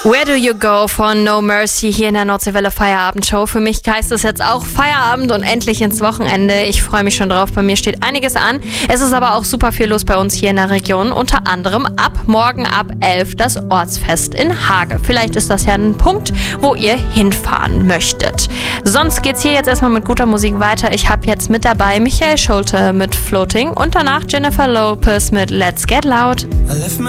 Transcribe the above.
Where Do You Go von No Mercy hier in der Nordseewelle Feierabendshow. Für mich heißt es jetzt auch Feierabend und endlich ins Wochenende. Ich freue mich schon drauf. Bei mir steht einiges an. Es ist aber auch super viel los bei uns hier in der Region. Unter anderem ab morgen ab 11 das Ortsfest in Hage. Vielleicht ist das ja ein Punkt, wo ihr hinfahren möchtet. Sonst geht's hier jetzt erstmal mit guter Musik weiter. Ich habe jetzt mit dabei Michael Schulte mit Floating und danach Jennifer Lopez mit Let's Get Loud.